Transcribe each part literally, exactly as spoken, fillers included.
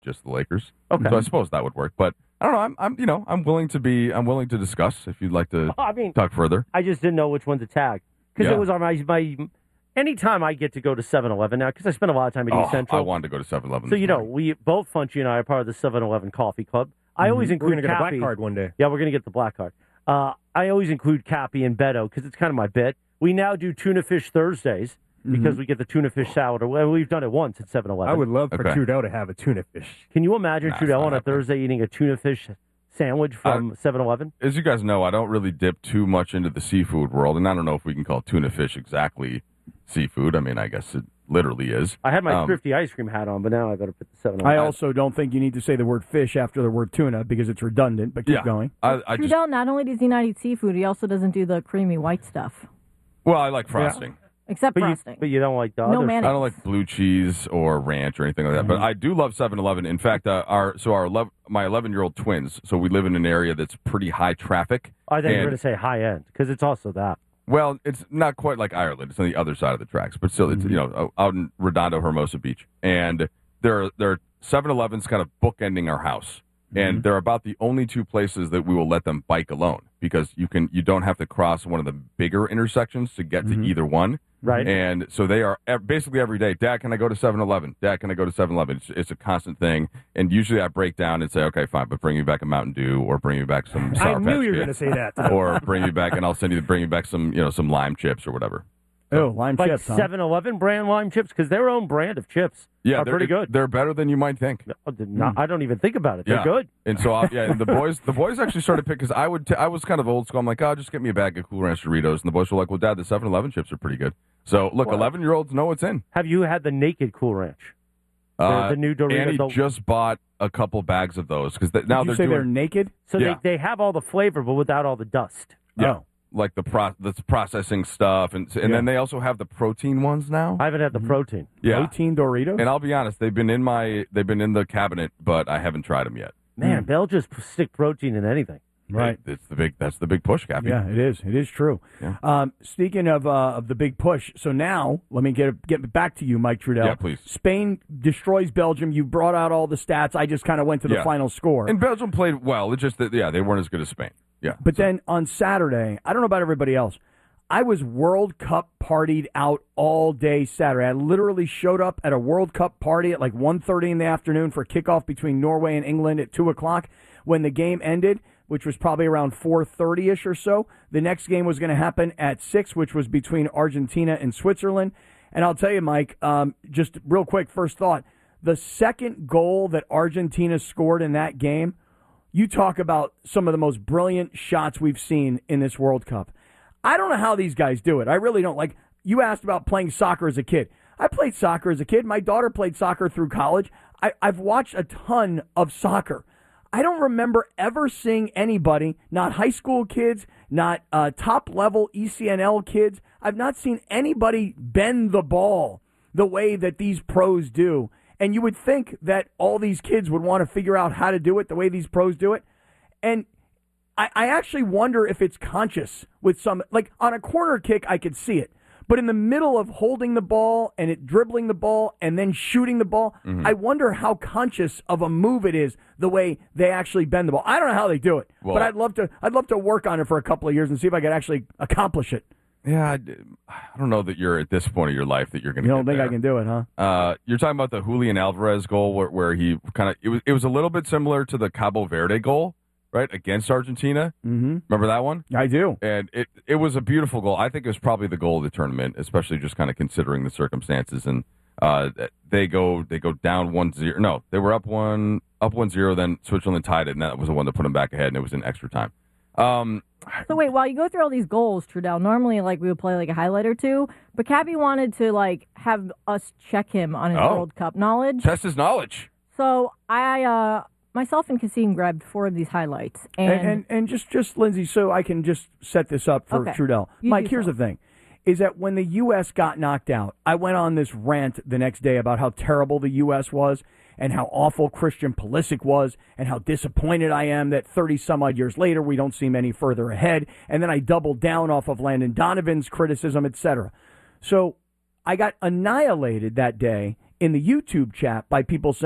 just the Lakers. Okay. So I suppose that would work. But I don't know. I'm, I'm, you know, I'm willing to be. I'm willing to discuss if you'd like to I mean, talk further. I just didn't know which one to tag because Yeah. it was on my my. Anytime I get to go to seven eleven now, because I spend a lot of time at Oh, East Central. I wanted to go to seven eleven. So, you know, we both, Funchy and I, are part of the seven eleven Coffee Club. I always We're include going to get a Cappy. black card one day. Yeah, we're going to get the black card. Uh, I always include Cappy and Beto because it's kind of my bit. We now do tuna fish Thursdays because we get the tuna fish salad. Well, we've done it once at seven eleven. I would love for Okay. Trudeau to have a tuna fish. Can you imagine Nah, it's Trudeau not on a happening. Thursday eating a tuna fish sandwich from seven eleven? As you guys know, I don't really dip too much into the seafood world, and I don't know if we can call tuna fish exactly seafood. I mean, I guess it literally is. I had my Um, Thrifty ice cream hat on, but now I got to put the seven I eleven. also don't think you need to say the word fish after the word tuna because it's redundant, but keep Yeah. going. I, I just, Trudell not only does he not eat seafood, he also doesn't do the creamy white stuff, well, I like frosting. except but, you, frosting. but you don't like the No other mayonnaise. I don't like blue cheese or ranch or anything like that, but I do love seven eleven. In fact, uh, our so our eleven, my eleven-year-old twins, so we live in an area that's pretty high traffic. I think you're and- going to say high end because it's also that. Well, it's not quite like Ireland. It's on the other side of the tracks, but still, it's you know out in Redondo, Hermosa Beach, and there are, there are seven elevens kind of bookending our house, and they're about the only two places that we will let them bike alone because you can you don't have to cross one of the bigger intersections to get to either one. Right. And so they are ev- basically every day, Dad, can I go to seven eleven? Dad, can I go to seven eleven? It's, it's a constant thing. And usually I break down and say, okay, fine, but bring me back a Mountain Dew or bring me back some Sour I knew Patch you were going to Kids. say that. Or bring me back, and I'll send you, bring me back some, you know, some lime chips or whatever. Oh, lime Like chips, huh? seven eleven brand lime chips because their own brand of chips Yeah, are they're pretty good. They're better than you might think. Oh, they're not- I don't even think about it. They're Yeah. good. And so, I, yeah, and the boys, the boys actually started picking because I would, t- I was kind of old school. I'm like, oh, just get me a bag of Cool Ranch Doritos, and the boys were like, well, Dad, the seven eleven chips are pretty good. So look, Wow. eleven year olds know what's in. Have you had the Naked Cool Ranch? The, Uh, the new Doritos. Annie the- just bought a couple bags of those because now Did you they're say doing they're naked? so yeah. they, they have all the flavor, but without all the dust. yeah, Oh. like the pro, the processing stuff, and and Yeah. then they also have the protein ones now. I haven't had the protein. yeah, Protein Doritos? and I'll be honest, they've been in my, they've been in the cabinet, but I haven't tried them yet. Man, they'll just p- stick protein in anything. Right. It's the big, that's the big push, Cappy. Yeah, it is. It is true. Yeah. Um, speaking of uh, of the big push, so now let me get get back to you, Mike Trudell. Yeah, please. Spain destroys Belgium. You brought out all the stats. I just kind of went to the Yeah. final score. And Belgium played well. It's just that, yeah, they weren't as good as Spain. Yeah. But then on Saturday, I don't know about everybody else. I was World Cup partied out all day Saturday. I literally showed up at a World Cup party at like one thirty in the afternoon for kickoff between Norway and England at two o'clock. When the game ended, which was probably around four thirty-ish or so, the next game was going to happen at six, which was between Argentina and Switzerland. And I'll tell you, Mike, um, just real quick, first thought, the second goal that Argentina scored in that game, you talk about some of the most brilliant shots we've seen in this World Cup. I don't know how these guys do it. I really don't. Like, you asked about playing soccer as a kid. I played soccer as a kid. My daughter played soccer through college. I, I've watched a ton of soccer. I don't remember ever seeing anybody, not high school kids, not uh, top-level E C N L kids. I've not seen anybody bend the ball the way that these pros do. And you would think that all these kids would want to figure out how to do it the way these pros do it. And I, I actually wonder if it's conscious with some, like on a corner kick, I could see it. But in the middle of holding the ball and it dribbling the ball and then shooting the ball, Mm-hmm. I wonder how conscious of a move it is the way they actually bend the ball. I don't know how they do it, Well- but I'd love to. I'd love to work on it for a couple of years and see if I could actually accomplish it. Yeah, I, I don't know that you're at this point of your life that you're going to You get don't think there. I can do it, huh? Uh, you're talking about the Julian Alvarez goal where, where he kind of, it was, it was a little bit similar to the Cabo Verde goal, right, against Argentina. Mm-hmm. Remember that one? I do. And it, it was a beautiful goal. I think it was probably the goal of the tournament, especially just kind of considering the circumstances. And uh, they go they go down one zero. No, they were up one up one zero. Then Switzerland tied it, and that was the one that put them back ahead, and it was in extra time. Um, So wait, while you go through all these goals, Trudell, normally like we would play like a highlight or two, but Cappy wanted to like have us check him on his Oh. World Cup knowledge. test his knowledge. So I, uh, myself and Kasim grabbed four of these highlights, and, And, and and just just Lindsay, so I can just set this up for Okay. Trudell. You Mike, do here's so. the thing: is that when the U S got knocked out, I went on this rant the next day about how terrible the U S was and how awful Christian Pulisic was and how disappointed I am that thirty some odd years later we don't seem any further ahead. And then I doubled down off of Landon Donovan's criticism, et cetera. So I got annihilated that day in the YouTube chat by people saying,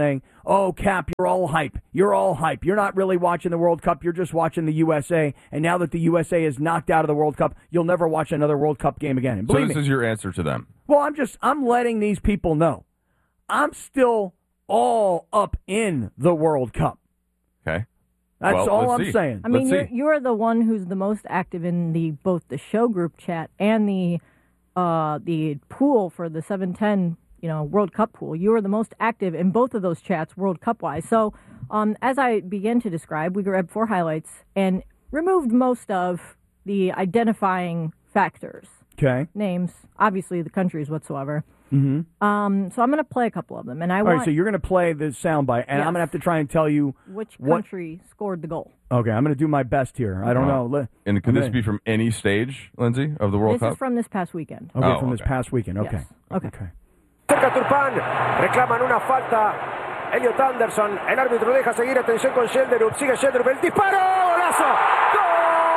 oh, Cap, you're all hype. You're all hype. You're not really watching the World Cup. You're just watching the U S A. And now that the U S A is knocked out of the World Cup, you'll never watch another World Cup game again. And so believe this me, is your answer to them. well, I'm just, I'm letting these people know. I'm still all up in the World Cup. Okay. That's Well, all let's I'm see. saying. I mean, Let's you're see. you're the one who's the most active in the both the show group chat and the uh, the pool for the seven ten, you know, World Cup pool. You are the most active in both of those chats, World Cup wise. So, um, as I began to describe, we grabbed four highlights and removed most of the identifying factors, Okay. names, obviously the countries whatsoever. Mm-hmm. Um, so I'm going to play a couple of them, and I All want right, so you're going to play the soundbite, and Yes. I'm going to have to try and tell you which what- country scored the goal. Okay, I'm going to do my best here. I don't Uh, know. Li- And can I'm this gonna- be from any stage, Lindsay, of the World This Cup? is from this past weekend. Okay, Oh, from this okay. past weekend. Okay. Yes. Okay. Okay. Cerca Turpán, reclaman una falta. Elliot Anderson, el árbitro deja seguir, atención con Schelderup, sigue Schelderup, el disparo, golazo, ¡gol!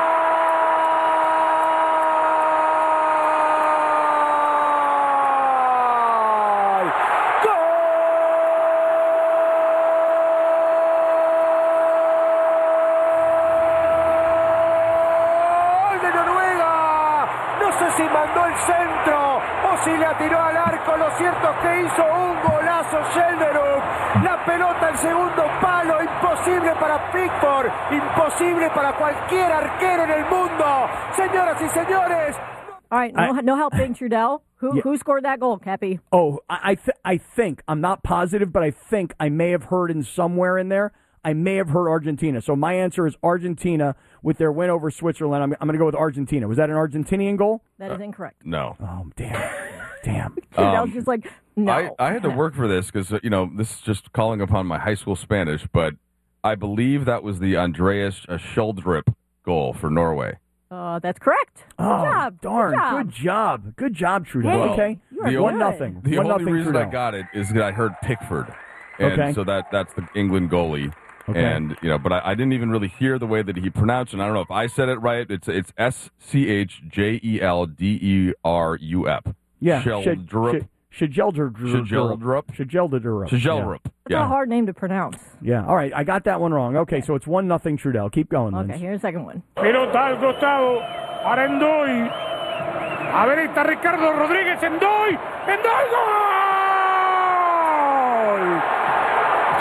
¡Gol de Noruega! No sé si mandó el centro o si le atiró al arco, lo cierto es que hizo un golazo Schelderup, la pelota al segundo palo, imposible para Pickford, imposible para cualquier arquero en el mundo, señoras y señores. All right, no, I- no helping Trudell. Who Yeah. who scored that goal, Cappy? Oh, I I, th- I think I'm not positive, but I think I may have heard in somewhere in there. I may have heard Argentina. So my answer is Argentina with their win over Switzerland. I'm, I'm going to go with Argentina. Was that an Argentinian goal? That is incorrect. No. Oh, damn, damn. Trudell's just like, no. I, I had to work for this because, you know, this is just calling upon my high school Spanish, but I believe that was the Andreas uh, Schjelderup goal for Norway. Uh, that's correct. Good Oh, job. darn. Good job. Good job. Good job, Trudeau. Hey, okay. you are The One good. nothing. The One only nothing reason I Trudeau. got it is that I heard Pickford. And Okay. so that that's the England goalie. Okay. And, you know, but I, I didn't even really hear the way that he pronounced it. I don't know if I said it right. It's it's S C H J E L D E R U P. Yeah. Schjelderup. Schjelderup. Schjelderup. Schjelderup. Schjelderup. That's Yeah. a hard name to pronounce. Yeah. All right. I got that one wrong. Okay. So it's one nothing Trudell. Keep going, Linz. Okay, here's the second one. Pelota al costado para Endoy. A ver, está Ricardo Rodríguez, Endoy, Endoy, ¡gol!